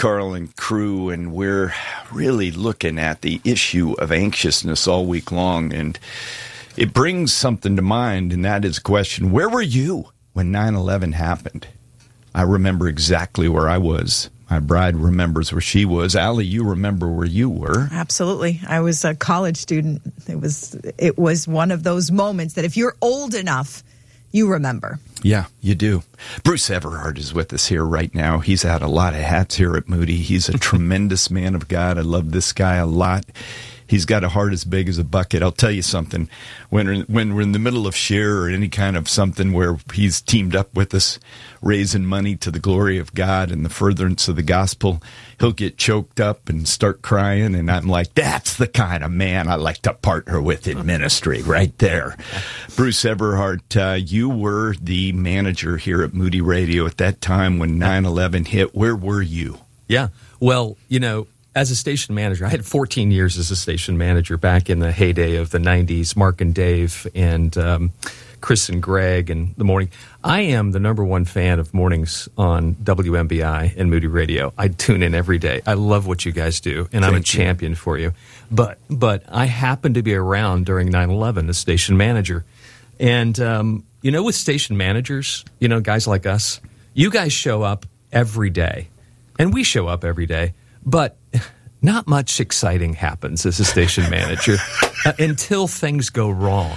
Carl and crew, and we're really looking at the issue of anxiousness all week long. And it brings something to mind, and that is a question: where were you when 9/11 happened? I remember exactly where I was. My bride remembers where she was. Allie, you remember where you were. Absolutely. I was a college student. It was one of those moments that if you're old enough, you remember. Yeah, you do. Bruce Everhart is with us here right now. He's had a lot of hats here at Moody. He's a tremendous man of God. I love this guy a lot. He's got a heart as big as a bucket. I'll tell you something. When we're in the middle of share or any kind of something where he's teamed up with us, raising money to the glory of God and the furtherance of the gospel, he'll get choked up and start crying. And I'm like, that's the kind of man I like to partner with in ministry right there. Bruce Everhart, you were the manager here at Moody Radio at that time when 9/11 hit. Where were you? Yeah. Well, as a station manager, I had 14 years as a station manager back in the heyday of the 90s, Mark and Dave and Chris and Greg and the morning. I am the number one fan of mornings on WMBI and Moody Radio. I tune in every day. I love what you guys do, and I'm a champion for you. But I happened to be around during 9/11 as station manager. And, with station managers, guys like us, you guys show up every day, and we show up every day. But not much exciting happens as a station manager until things go wrong.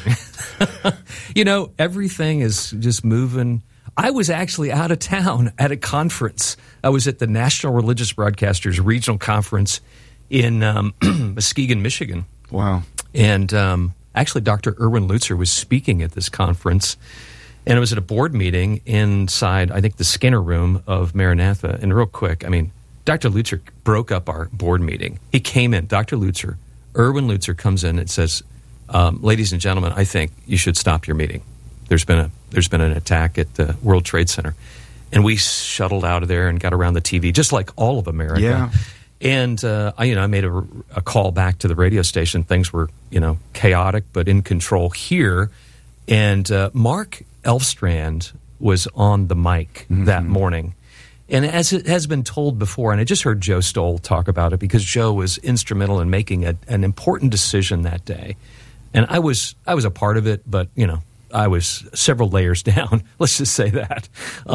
Everything is just moving. I was actually out of town at a conference. I was at the National Religious Broadcasters Regional Conference in Muskegon, Michigan. Wow. And actually, Dr. Erwin Lutzer was speaking at this conference. And it was at a board meeting inside, I think, the Skinner room of Maranatha. And real quick, Dr. Lutzer broke up our board meeting. He came in, Dr. Lutzer, Erwin Lutzer comes in and says, ladies and gentlemen, I think you should stop your meeting. There's been an attack at the World Trade Center. And we shuttled out of there and got around the TV, just like all of America. Yeah. And I made a call back to the radio station. Things were, chaotic, but in control here. And Mark Elfstrand was on the mic that morning. And as it has been told before, and I just heard Joe Stoll talk about it because Joe was instrumental in making an important decision that day. And I was a part of it, but, I was several layers down. Let's just say that.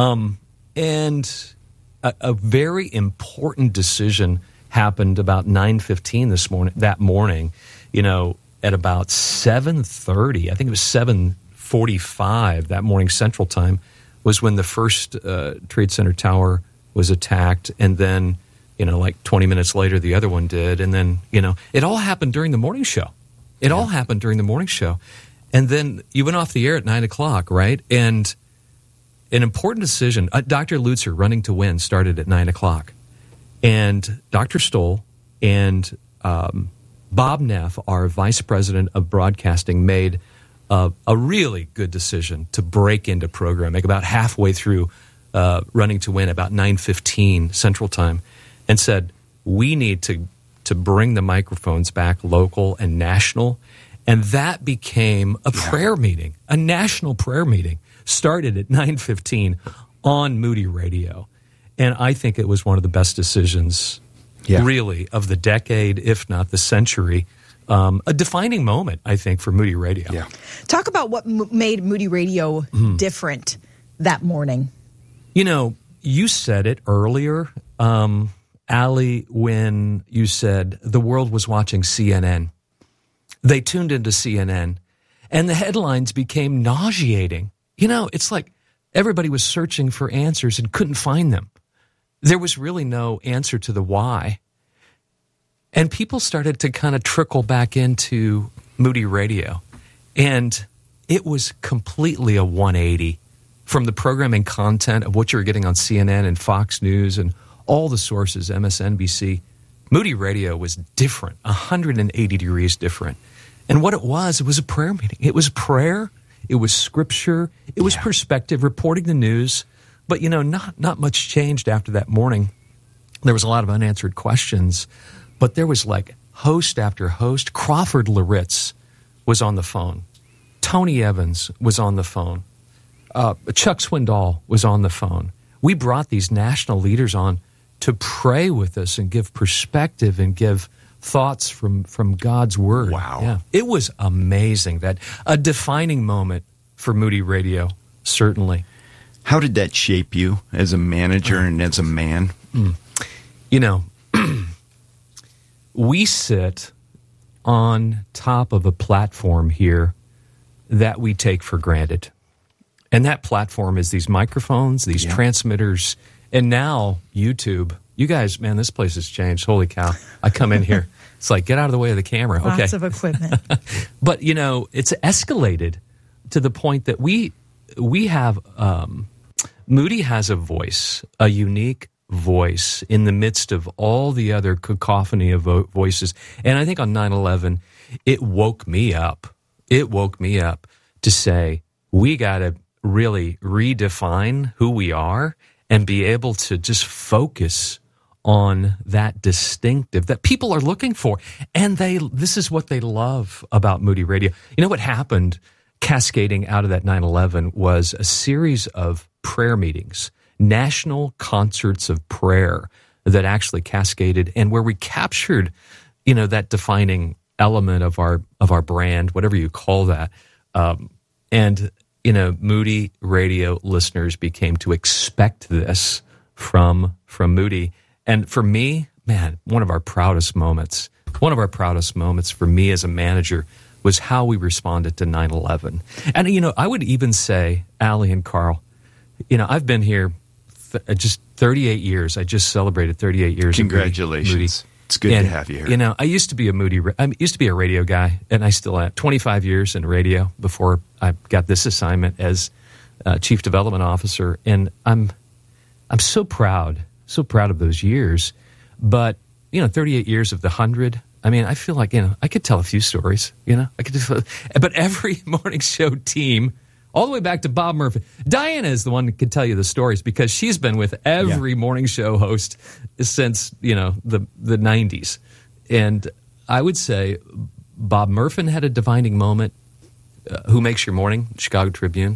And a very important decision happened about 9:15 that morning, at about 7:30. I think it was 7:45 that morning Central Time. Was when the first Trade Center tower was attacked, and then, like 20 minutes later, the other one did, and then, it all happened during the morning show. All happened during the morning show. And then you went off the air at 9 o'clock, right? And an important decision, Dr. Lutzer, Running to Win, started at 9 o'clock. And Dr. Stoll and Bob Neff, our vice president of broadcasting, made a really good decision to break into programming about halfway through Running to Win, about 9:15 Central Time, and said, we need to bring the microphones back local and national. And that became a prayer meeting, a national prayer meeting, started at 9:15 on Moody Radio. And I think it was one of the best decisions, really, of the decade, if not the century. A defining moment, I think, for Moody Radio. Yeah. Talk about what made Moody Radio different that morning. You said it earlier, Allie, when you said the world was watching CNN. They tuned into CNN, and the headlines became nauseating. It's like everybody was searching for answers and couldn't find them. There was really no answer to the why. And people started to kind of trickle back into Moody Radio. And it was completely a 180 from the programming content of what you were getting on CNN and Fox News and all the sources, MSNBC. Moody Radio was different, 180 degrees different. And what it was a prayer meeting. It was prayer. It was scripture. It was perspective, reporting the news. But, not much changed after that morning. There was a lot of unanswered questions. But there was like host after host. Crawford Loritz was on the phone. Tony Evans was on the phone. Chuck Swindoll was on the phone. We brought these national leaders on to pray with us and give perspective and give thoughts from God's Word. Wow. Yeah. It was amazing. That a defining moment for Moody Radio, certainly. How did that shape you as a manager and as a man? You know, we sit on top of a platform here that we take for granted. And that platform is these microphones, these transmitters, and now YouTube. You guys, man, this place has changed. Holy cow. I come in here. It's like, get out of the way of the camera. Okay. Lots of equipment. But, you know, it's escalated to the point that we have, Moody has a voice, a unique voice in the midst of all the other cacophony of voices. And I think on 9/11, it woke me up. It woke me up to say, we got to really redefine who we are and be able to just focus on that distinctive that people are looking for. And this is what they love about Moody Radio. You know what happened cascading out of that 9/11 was a series of prayer meetings, national concerts of prayer that actually cascaded, and where we captured, you know, that defining element of our brand, whatever you call that. And, you know, Moody Radio listeners became to expect this from Moody. And for me, man, one of our proudest moments for me as a manager was how we responded to 9/11. And, you know, I would even say, Allie and Carl, you know, I've been here just 38 years. I just celebrated 38 years. Congratulations. Moody. It's good to have you here. You know, I used to be a radio guy, and I still am. 25 years in radio before I got this assignment as Chief Development Officer. And I'm so proud of those years. But, you know, 38 years of the 100, I mean, I feel like, you know, I could tell a few stories, you know. But every morning show team, all the way back to Bob Murphy. Diana is the one that could tell you the stories because she's been with every morning show host since, you know, the 90s. And I would say Bob Murphy had a defining moment. Who Makes Your Morning? Chicago Tribune.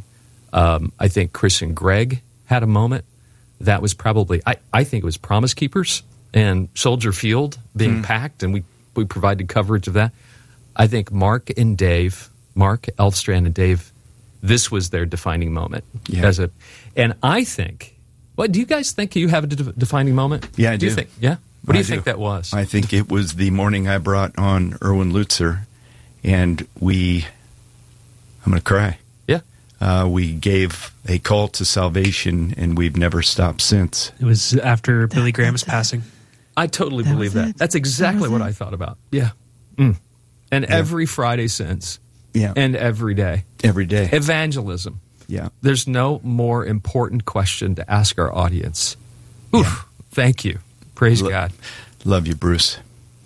I think Chris and Greg had a moment. That was probably, I think it was Promise Keepers and Soldier Field being packed, and we provided coverage of that. I think Mark Elfstrand and Dave, this was their defining moment. Yeah. And I think, do you guys think you have a defining moment? Yeah, I do. You think, yeah? What do you think that was? I think it was the morning I brought on Erwin Lutzer, and I'm going to cry. Yeah. We gave a call to salvation, and we've never stopped since. It was after Billy Graham's passing. I totally believe that. That's exactly what I thought about. Yeah. And every Friday since. Yeah. And every day. Every day. Evangelism. Yeah. There's no more important question to ask our audience. Oof. Yeah. Thank you. Praise God. Love you, Bruce.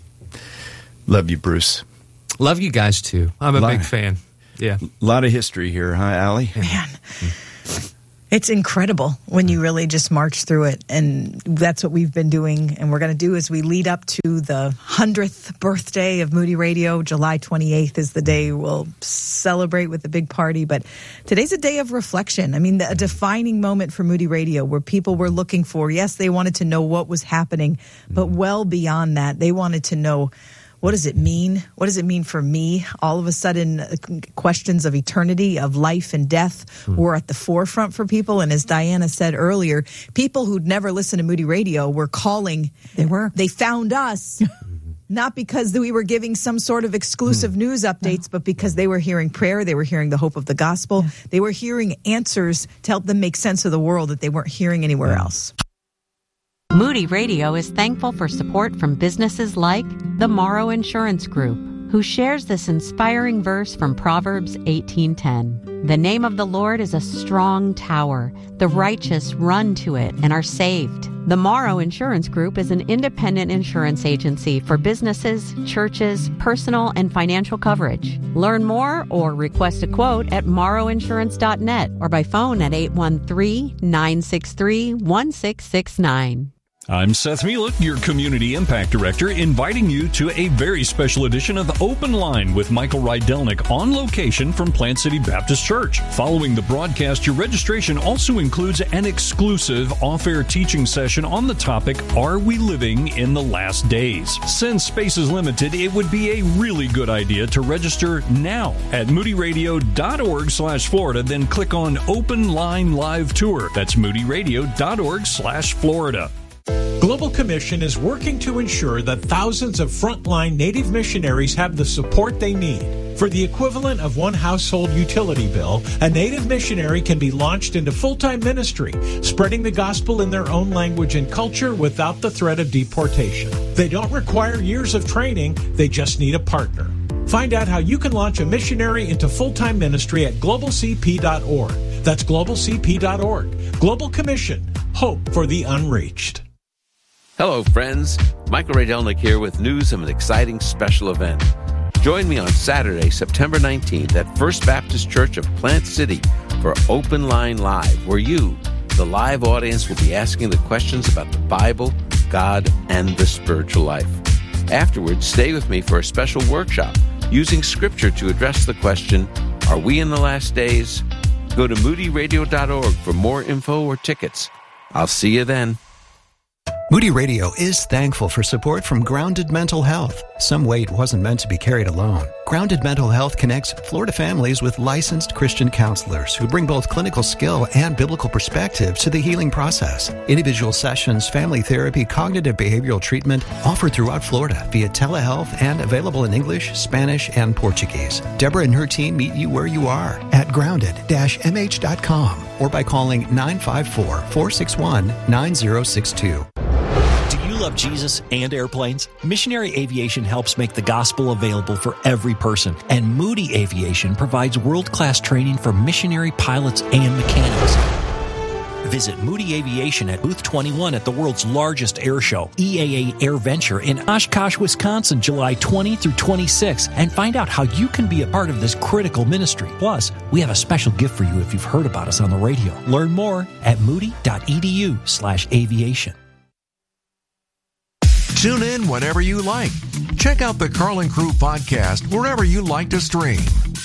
Love you, Bruce. Love you guys, too. I'm a big fan. Yeah. A lot of history here, huh, Allie? Man. It's incredible when you really just march through it. And that's what we've been doing. And we're going to do as we lead up to the 100th birthday of Moody Radio. July 28th is the day we'll celebrate with a big party. But today's a day of reflection. I mean, a defining moment for Moody Radio where people were looking for, yes, they wanted to know what was happening. But well beyond that, they wanted to know, what does it mean? What does it mean for me? All of a sudden, questions of eternity, of life and death were at the forefront for people. And as Diana said earlier, people who'd never listened to Moody Radio were calling. They found us, not because we were giving some sort of exclusive news updates, but because they were hearing prayer, they were hearing the hope of the gospel. Yeah. They were hearing answers to help them make sense of the world that they weren't hearing anywhere else. Moody Radio is thankful for support from businesses like the Morrow Insurance Group, who shares this inspiring verse from Proverbs 18:10. The name of the Lord is a strong tower. The righteous run to it and are saved. The Morrow Insurance Group is an independent insurance agency for businesses, churches, personal and financial coverage. Learn more or request a quote at morrowinsurance.net or by phone at 813-963-1669. I'm Seth Mielek, your Community Impact Director, inviting you to a very special edition of Open Line with Michael Rydelnik on location from Plant City Baptist Church. Following the broadcast, your registration also includes an exclusive off-air teaching session on the topic, Are We Living in the Last Days? Since space is limited, it would be a really good idea to register now at moodyradio.org/Florida, then click on Open Line Live Tour. That's moodyradio.org/Florida. Global Commission is working to ensure that thousands of frontline Native missionaries have the support they need. For the equivalent of one household utility bill, a Native missionary can be launched into full-time ministry, spreading the gospel in their own language and culture without the threat of deportation. They don't require years of training, they just need a partner. Find out how you can launch a missionary into full-time ministry at globalcp.org. That's globalcp.org. Global Commission. Hope for the unreached. Hello, friends. Michael Rydelnik here with news of an exciting special event. Join me on Saturday, September 19th at First Baptist Church of Plant City for Open Line Live, where you, the live audience, will be asking the questions about the Bible, God, and the spiritual life. Afterwards, stay with me for a special workshop using Scripture to address the question, Are we in the last days? Go to moodyradio.org for more info or tickets. I'll see you then. Moody Radio is thankful for support from Grounded Mental Health. Some weight wasn't meant to be carried alone. Grounded Mental Health connects Florida families with licensed Christian counselors who bring both clinical skill and biblical perspective to the healing process. Individual sessions, family therapy, cognitive behavioral treatment offered throughout Florida via telehealth and available in English, Spanish, and Portuguese. Deborah and her team meet you where you are at grounded-mh.com or by calling 954-461-9062. Love Jesus and airplanes? Missionary Aviation helps make the gospel available for every person, and Moody Aviation provides world-class training for missionary pilots and mechanics. Visit Moody Aviation at Booth 21 at the world's largest air show, EAA AirVenture in Oshkosh, Wisconsin, July 20 through 26, and find out how you can be a part of this critical ministry. Plus, we have a special gift for you if you've heard about us on the radio. Learn more at moody.edu/aviation. Tune in whenever you like. Check out the Carlin Crew podcast wherever you like to stream.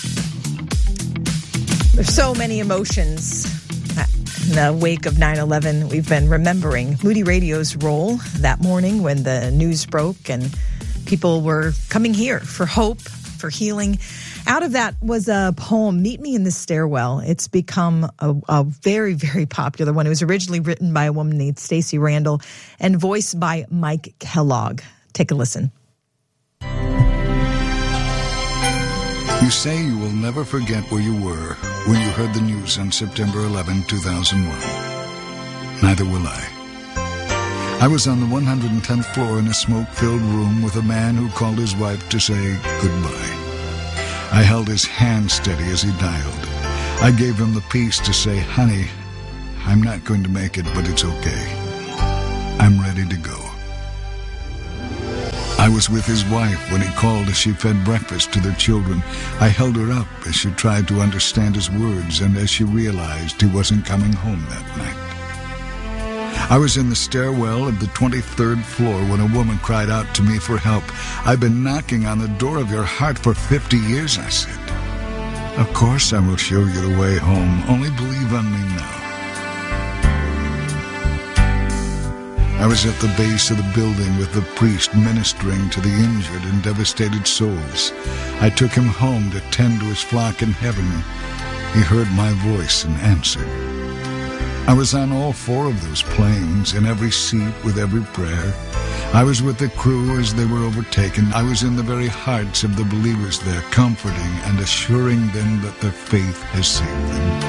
There's so many emotions. In the wake of 9/11, we've been remembering Moody Radio's role that morning when the news broke and people were coming here for hope, for healing. Out of that was a poem, Meet Me in the Stairwell. It's become a very, very popular one. It was originally written by a woman named Stacey Randall and voiced by Mike Kellogg. Take a listen. You say you will never forget where you were when you heard the news on September 11, 2001. Neither will I. I was on the 110th floor in a smoke-filled room with a man who called his wife to say goodbye. I held his hand steady as he dialed. I gave him the peace to say, honey, I'm not going to make it, but it's okay. I'm ready to go. I was with his wife when he called as she fed breakfast to their children. I held her up as she tried to understand his words and as she realized he wasn't coming home that night. I was in the stairwell of the 23rd floor when a woman cried out to me for help. I've been knocking on the door of your heart for 50 years, I said. Of course I will show you the way home. Only believe on me now. I was at the base of the building with the priest ministering to the injured and devastated souls. I took him home to tend to his flock in heaven. He heard my voice and answered. I was on all four of those planes, in every seat with every prayer. I was with the crew as they were overtaken. I was in the very hearts of the believers there, comforting and assuring them that their faith has saved them.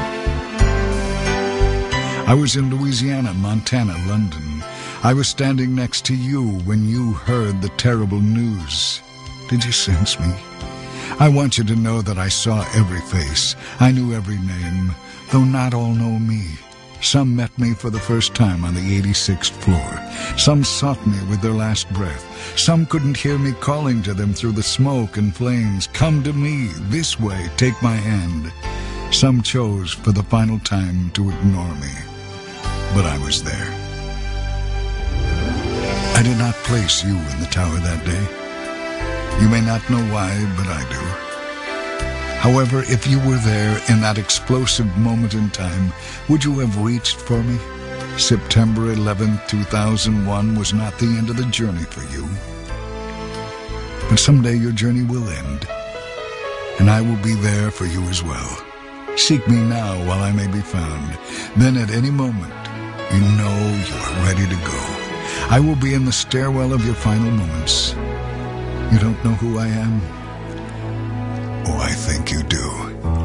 I was in Louisiana, Montana, London. I was standing next to you when you heard the terrible news. Did you sense me? I want you to know that I saw every face. I knew every name, though not all know me. Some met me for the first time on the 86th floor. Some sought me with their last breath. Some couldn't hear me calling to them through the smoke and flames. Come to me, this way, take my hand. Some chose for the final time to ignore me. But I was there. I did not place you in the tower that day. You may not know why, but I do. However, if you were there in that explosive moment in time, would you have reached for me? September 11, 2001 was not the end of the journey for you. But someday your journey will end, and I will be there for you as well. Seek me now while I may be found. Then at any moment, you know you are ready to go. I will be in the stairwell of your final moments. You don't know who I am? Oh, I think you do.